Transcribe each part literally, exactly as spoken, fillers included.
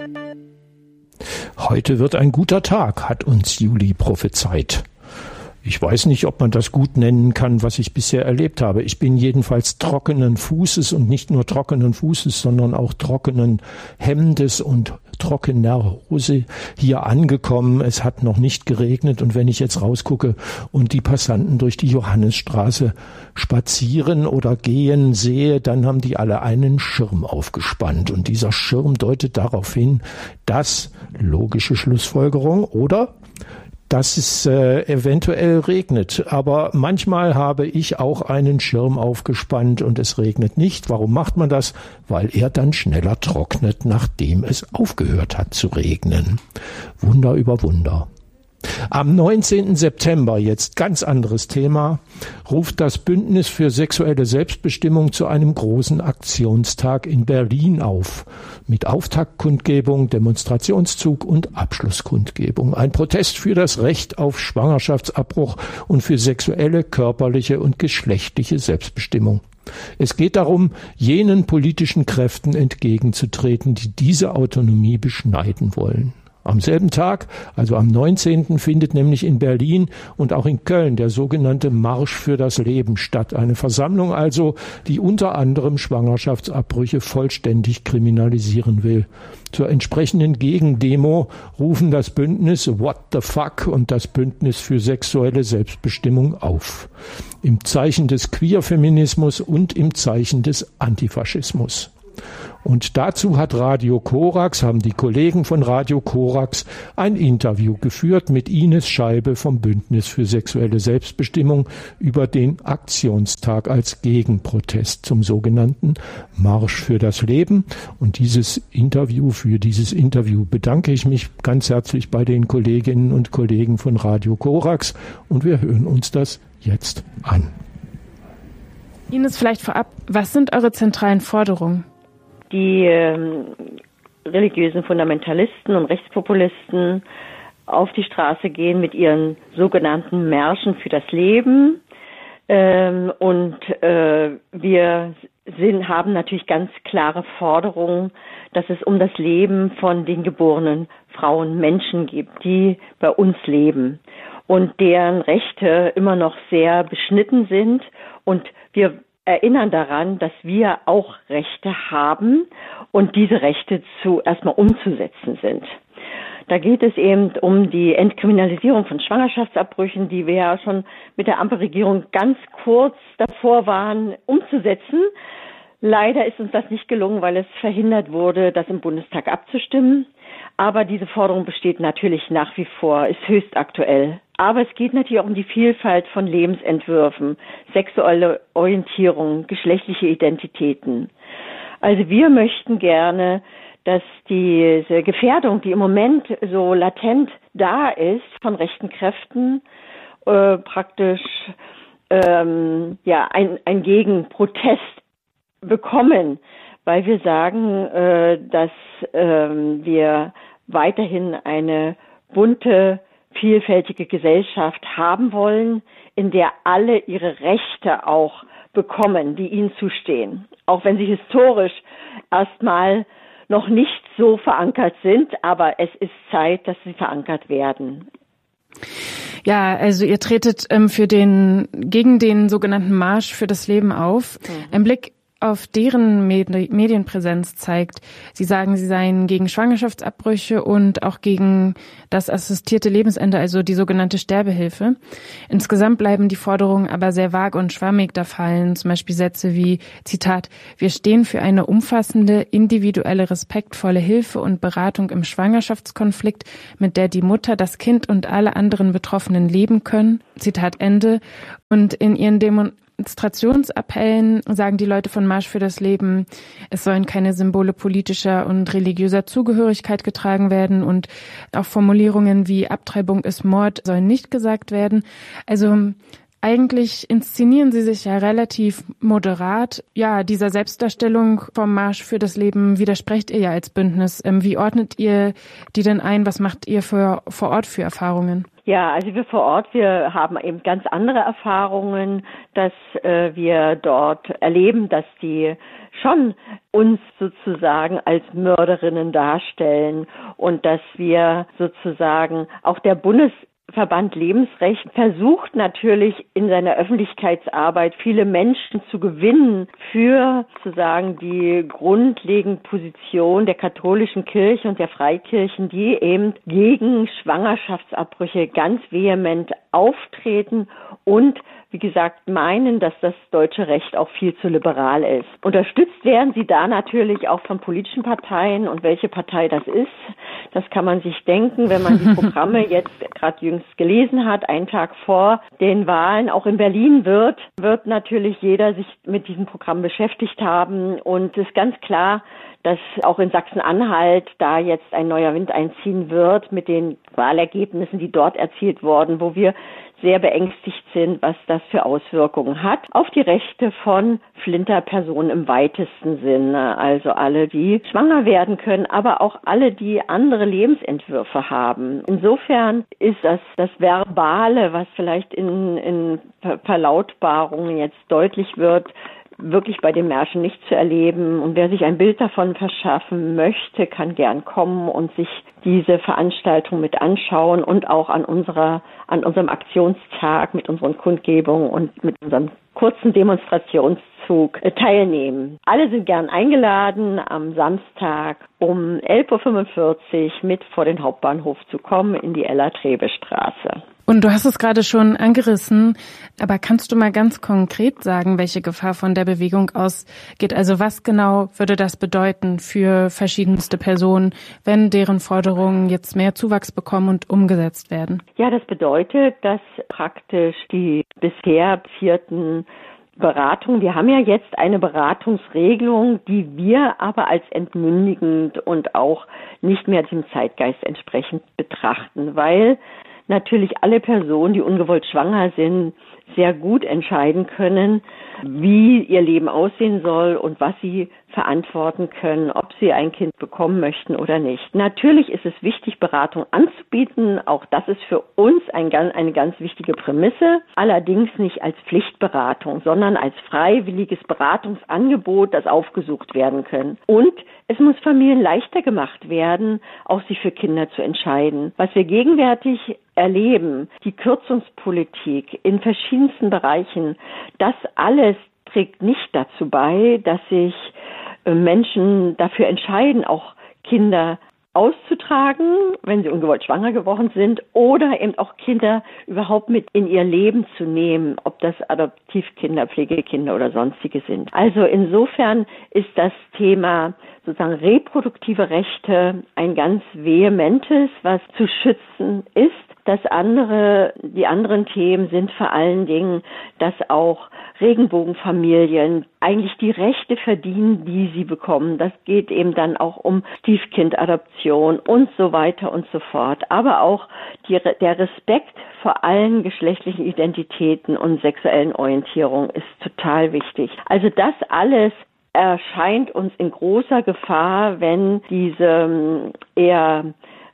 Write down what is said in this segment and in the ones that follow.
Heute wird ein guter Tag, hat uns Juli prophezeit. Ich weiß nicht, ob man das gut nennen kann, was ich bisher erlebt habe. Ich bin jedenfalls trockenen Fußes und nicht nur trockenen Fußes, sondern auch trockenen Hemdes und trockener Hose hier angekommen. Es hat noch nicht geregnet und wenn ich jetzt rausgucke und die Passanten durch die Johannesstraße spazieren oder gehen sehe, dann haben die alle einen Schirm aufgespannt und dieser Schirm deutet darauf hin, dass, logische Schlussfolgerung, oder? dass es äh, eventuell regnet. Aber manchmal habe ich auch einen Schirm aufgespannt und es regnet nicht. Warum macht man das? Weil er dann schneller trocknet, nachdem es aufgehört hat zu regnen. Wunder über Wunder. Am neunzehnten September, jetzt ganz anderes Thema, ruft das Bündnis für sexuelle Selbstbestimmung zu einem großen Aktionstag in Berlin auf. Mit Auftaktkundgebung, Demonstrationszug und Abschlusskundgebung. Ein Protest für das Recht auf Schwangerschaftsabbruch und für sexuelle, körperliche und geschlechtliche Selbstbestimmung. Es geht darum, jenen politischen Kräften entgegenzutreten, die diese Autonomie beschneiden wollen. Am selben Tag, also am neunzehnten findet nämlich in Berlin und auch in Köln der sogenannte Marsch für das Leben statt. Eine Versammlung also, die unter anderem Schwangerschaftsabbrüche vollständig kriminalisieren will. Zur entsprechenden Gegendemo rufen das Bündnis What the Fuck und das Bündnis für sexuelle Selbstbestimmung auf. Im Zeichen des Queerfeminismus und im Zeichen des Antifaschismus. Und dazu hat Radio Korax, haben die Kollegen von Radio Korax ein Interview geführt mit Ines Scheibe vom Bündnis für sexuelle Selbstbestimmung über den Aktionstag als Gegenprotest zum sogenannten Marsch für das Leben. Und dieses Interview, für dieses Interview bedanke ich mich ganz herzlich bei den Kolleginnen und Kollegen von Radio Korax und wir hören uns das jetzt an. Ines, vielleicht vorab, was sind eure zentralen Forderungen? Die ähm, religiösen Fundamentalisten und Rechtspopulisten auf die Straße gehen mit ihren sogenannten Märschen für das Leben. Ähm, und äh, wir sind, haben natürlich ganz klare Forderungen, dass es um das Leben von den geborenen Frauen Menschen geht, die bei uns leben und deren Rechte immer noch sehr beschnitten sind. Und wir erinnern daran, dass wir auch Rechte haben und diese Rechte zu erstmal umzusetzen sind. Da geht es eben um die Entkriminalisierung von Schwangerschaftsabbrüchen, die wir ja schon mit der Ampelregierung ganz kurz davor waren umzusetzen. Leider ist uns das nicht gelungen, weil es verhindert wurde, das im Bundestag abzustimmen. Aber diese Forderung besteht natürlich nach wie vor, ist höchst aktuell. Aber es geht natürlich auch um die Vielfalt von Lebensentwürfen, sexuelle Orientierung, geschlechtliche Identitäten. Also wir möchten gerne, dass diese Gefährdung, die im Moment so latent da ist, von rechten Kräften äh, praktisch ähm, ja ein, ein Gegenprotest bekommen, weil wir sagen, äh, dass äh, wir weiterhin eine bunte, vielfältige Gesellschaft haben wollen, in der alle ihre Rechte auch bekommen, die ihnen zustehen. Auch wenn sie historisch erstmal noch nicht so verankert sind, aber es ist Zeit, dass sie verankert werden. Ja, also ihr tretet ähm, für den, gegen den sogenannten Marsch für das Leben auf. Mhm. Ein Blick auf deren Medi- Medienpräsenz zeigt, sie sagen, sie seien gegen Schwangerschaftsabbrüche und auch gegen das assistierte Lebensende, also die sogenannte Sterbehilfe. Insgesamt bleiben die Forderungen aber sehr vage und schwammig. Da fallen zum Beispiel Sätze wie, Zitat, wir stehen für eine umfassende, individuelle, respektvolle Hilfe und Beratung im Schwangerschaftskonflikt, mit der die Mutter, das Kind und alle anderen Betroffenen leben können. Zitat Ende. Und in ihren Demo- Demonstrationsappellen sagen die Leute von Marsch für das Leben, es sollen keine Symbole politischer und religiöser Zugehörigkeit getragen werden und auch Formulierungen wie Abtreibung ist Mord sollen nicht gesagt werden. Also Eigentlich inszenieren Sie sich ja relativ moderat. Ja, dieser Selbstdarstellung vom Marsch für das Leben widersprecht ihr ja als Bündnis. Wie ordnet ihr die denn ein? Was macht ihr für, vor Ort für Erfahrungen? Ja, also wir vor Ort, wir haben eben ganz andere Erfahrungen, dass äh, wir dort erleben, dass die schon uns sozusagen als Mörderinnen darstellen und dass wir sozusagen auch der Bundes Verband Lebensrecht versucht natürlich in seiner Öffentlichkeitsarbeit viele Menschen zu gewinnen für sozusagen die grundlegende Position der katholischen Kirche und der Freikirchen, die eben gegen Schwangerschaftsabbrüche ganz vehement auftreten und wie gesagt, meinen, dass das deutsche Recht auch viel zu liberal ist. Unterstützt werden sie da natürlich auch von politischen Parteien und welche Partei das ist, das kann man sich denken, wenn man die Programme jetzt gerade jüngst gelesen hat, einen Tag vor den Wahlen, auch in Berlin wird, wird natürlich jeder sich mit diesem Programm beschäftigt haben und es ist ganz klar, dass auch in Sachsen-Anhalt da jetzt ein neuer Wind einziehen wird mit den Wahlergebnissen, die dort erzielt wurden, wo wir sehr beängstigt sind, was das für Auswirkungen hat auf die Rechte von Flinterpersonen im weitesten Sinne. Also alle, die schwanger werden können, aber auch alle, die andere Lebensentwürfe haben. Insofern ist das das Verbale, was vielleicht in, in Verlautbarungen jetzt deutlich wird, wirklich bei den Märschen nicht zu erleben. Und wer sich ein Bild davon verschaffen möchte, kann gern kommen und sich diese Veranstaltung mit anschauen und auch an unserer, an unserem Aktionstag mit unseren Kundgebungen und mit unserem kurzen Demonstrationszug teilnehmen. Alle sind gern eingeladen, am Samstag um elf Uhr fünfundvierzig mit vor den Hauptbahnhof zu kommen in die Ella-Trebe-Straße. Und du hast es gerade schon angerissen, aber kannst du mal ganz konkret sagen, welche Gefahr von der Bewegung ausgeht? Also was genau würde das bedeuten für verschiedenste Personen, wenn deren Forderungen jetzt mehr Zuwachs bekommen und umgesetzt werden? Ja, das bedeutet, dass praktisch die bisher vierten Beratung. Wir haben ja jetzt eine Beratungsregelung, die wir aber als entmündigend und auch nicht mehr dem Zeitgeist entsprechend betrachten, weil natürlich alle Personen, die ungewollt schwanger sind, sehr gut entscheiden können, wie ihr Leben aussehen soll und was sie verantworten können, ob sie ein Kind bekommen möchten oder nicht. Natürlich ist es wichtig, Beratung anzubieten. Auch das ist für uns ein, eine ganz wichtige Prämisse. Allerdings nicht als Pflichtberatung, sondern als freiwilliges Beratungsangebot, das aufgesucht werden kann. Und es muss Familien leichter gemacht werden, auch sich für Kinder zu entscheiden. Was wir gegenwärtig erleben, die Kürzungspolitik in verschiedensten Bereichen, das alles trägt nicht dazu bei, dass sich Menschen dafür entscheiden, auch Kinder auszutragen, wenn sie ungewollt schwanger geworden sind, oder eben auch Kinder überhaupt mit in ihr Leben zu nehmen, ob das Adoptivkinder, Pflegekinder oder sonstige sind. Also insofern ist das Thema sozusagen reproduktive Rechte ein ganz vehementes, was zu schützen ist. Das andere, die anderen Themen sind vor allen Dingen, dass auch Regenbogenfamilien eigentlich die Rechte verdienen, die sie bekommen. Das geht eben dann auch um Stiefkindadoption und so weiter und so fort. Aber auch die, der Respekt vor allen geschlechtlichen Identitäten und sexuellen Orientierungen ist total wichtig. Also das alles erscheint uns in großer Gefahr, wenn diese eher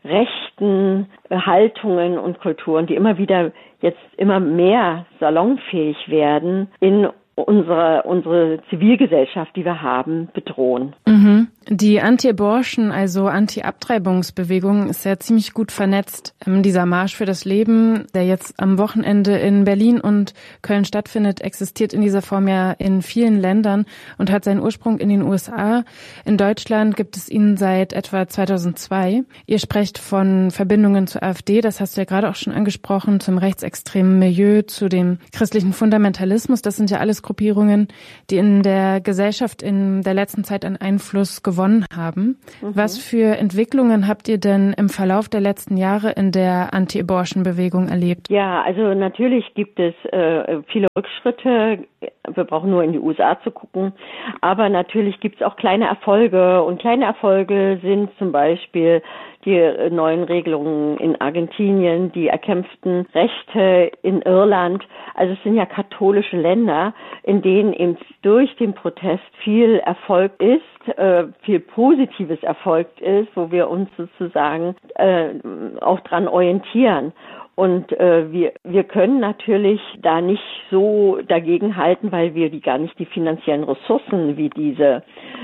rechten Haltungen und Kulturen, die immer wieder jetzt immer mehr salonfähig werden, in unsere, unsere Zivilgesellschaft, die wir haben, bedrohen. Mhm. Die Anti-Abortion, also Anti-Abtreibungsbewegung, ist ja ziemlich gut vernetzt. Dieser Marsch für das Leben, der jetzt am Wochenende in Berlin und Köln stattfindet, existiert in dieser Form ja in vielen Ländern und hat seinen Ursprung in den U S A. In Deutschland gibt es ihn seit etwa zweitausendzwei. Ihr sprecht von Verbindungen zur AfD, das hast du ja gerade auch schon angesprochen, zum rechtsextremen Milieu, zu dem christlichen Fundamentalismus. Das sind ja alles Gruppierungen, die in der Gesellschaft in der letzten Zeit an Einfluss gewonnen haben. Mhm. Was für Entwicklungen habt ihr denn im Verlauf der letzten Jahre in der Anti-Abortion-Bewegung erlebt? Ja, also natürlich gibt es äh, viele Rückschritte. Wir brauchen nur in die U S A zu gucken. Aber natürlich gibt es auch kleine Erfolge. Und kleine Erfolge sind zum Beispiel die neuen Regelungen in Argentinien, die erkämpften Rechte in Irland. Also es sind ja katholische Länder, in denen eben durch den Protest viel Erfolg ist, äh, viel Positives erfolgt ist, wo wir uns sozusagen äh, auch dran orientieren. Und äh, wir wir können natürlich da nicht so dagegen halten, weil wir die gar nicht die finanziellen Ressourcen wie diese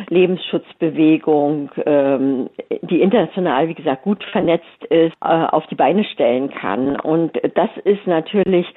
Lebensschutzbewegung, ähm, die international, wie gesagt, gut vernetzt ist, äh, auf die Beine stellen kann. Und das ist natürlich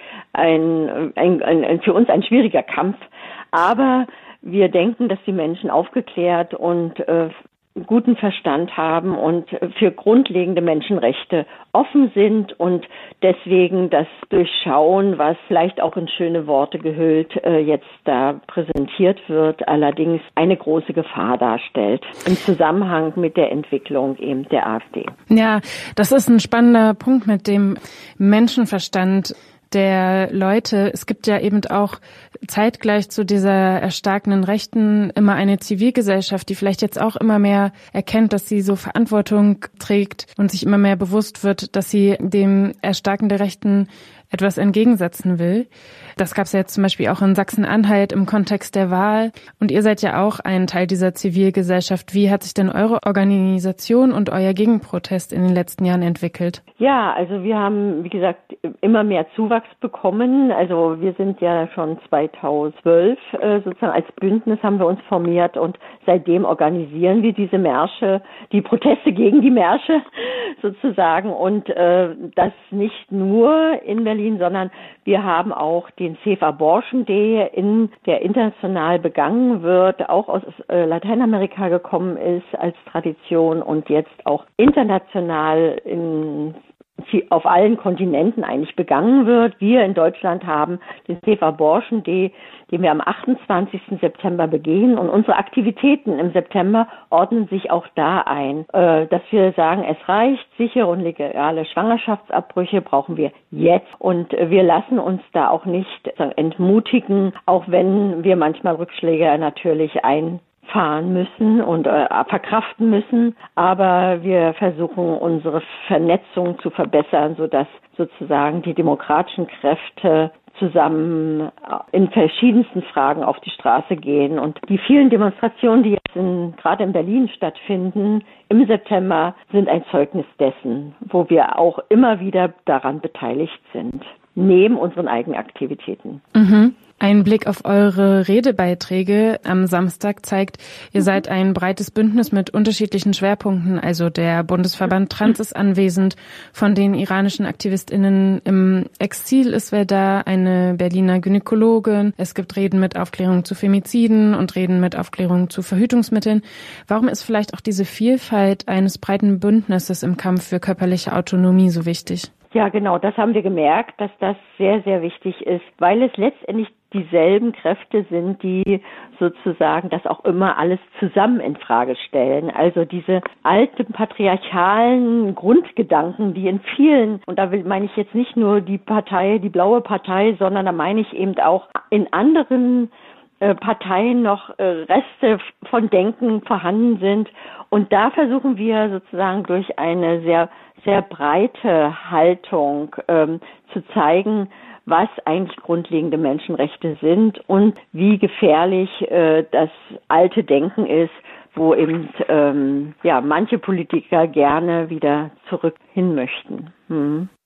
ein, ein, ein, ein für uns ein schwieriger Kampf. Aber wir denken, dass die Menschen aufgeklärt und äh, guten Verstand haben und für grundlegende Menschenrechte offen sind und deswegen das Durchschauen, was vielleicht auch in schöne Worte gehüllt jetzt da präsentiert wird, allerdings eine große Gefahr darstellt im Zusammenhang mit der Entwicklung eben der AfD. Ja, das ist ein spannender Punkt mit dem Menschenverstand der Leute. Es gibt ja eben auch zeitgleich zu dieser erstarkenden Rechten immer eine Zivilgesellschaft, die vielleicht jetzt auch immer mehr erkennt, dass sie so Verantwortung trägt und sich immer mehr bewusst wird, dass sie dem Erstarken der Rechten etwas entgegensetzen will. Das gab es ja jetzt zum Beispiel auch in Sachsen-Anhalt im Kontext der Wahl. Und ihr seid ja auch ein Teil dieser Zivilgesellschaft. Wie hat sich denn eure Organisation und euer Gegenprotest in den letzten Jahren entwickelt? Ja, also wir haben, wie gesagt, immer mehr Zuwachs bekommen. Also wir sind ja schon zweitausendzwölf äh, sozusagen als Bündnis haben wir uns formiert und seitdem organisieren wir diese Märsche, die Proteste gegen die Märsche sozusagen und äh, das nicht nur in Berlin, sondern wir haben auch den Safe Abortion Day, in, der international begangen wird, auch aus äh, Lateinamerika gekommen ist als Tradition und jetzt auch international in auf allen Kontinenten eigentlich begangen wird. Wir in Deutschland haben den Safe Abortion Day, den wir am achtundzwanzigsten September begehen und unsere Aktivitäten im September ordnen sich auch da ein, äh, dass wir sagen, es reicht, sichere und legale Schwangerschaftsabbrüche brauchen wir jetzt und wir lassen uns da auch nicht sagen, entmutigen, auch wenn wir manchmal Rückschläge natürlich ein fahren müssen und äh, verkraften müssen, aber wir versuchen unsere Vernetzung zu verbessern, sodass sozusagen die demokratischen Kräfte zusammen in verschiedensten Fragen auf die Straße gehen und die vielen Demonstrationen, die jetzt in, gerade in Berlin stattfinden, im September sind ein Zeugnis dessen, wo wir auch immer wieder daran beteiligt sind, neben unseren eigenen Aktivitäten. Mhm. Ein Blick auf eure Redebeiträge am Samstag zeigt, ihr seid ein breites Bündnis mit unterschiedlichen Schwerpunkten. Also der Bundesverband Trans ist anwesend, von den iranischen AktivistInnen im Exil ist wer da, eine Berliner Gynäkologin. Es gibt Reden mit Aufklärung zu Femiziden und Reden mit Aufklärung zu Verhütungsmitteln. Warum ist vielleicht auch diese Vielfalt eines breiten Bündnisses im Kampf für körperliche Autonomie so wichtig? Ja, genau, das haben wir gemerkt, dass das sehr, sehr wichtig ist, weil es letztendlich dieselben Kräfte sind, die sozusagen das auch immer alles zusammen in Frage stellen. Also diese alten patriarchalen Grundgedanken, die in vielen, und da will, meine ich jetzt nicht nur die Partei, die blaue Partei, sondern da meine ich eben auch in anderen äh, Parteien noch äh, Reste von Denken vorhanden sind. Und da versuchen wir sozusagen durch eine sehr sehr breite Haltung ähm, zu zeigen, was eigentlich grundlegende Menschenrechte sind und wie gefährlich äh, das alte Denken ist, wo eben ähm, ja manche Politiker gerne wieder zurück hin möchten. Hm.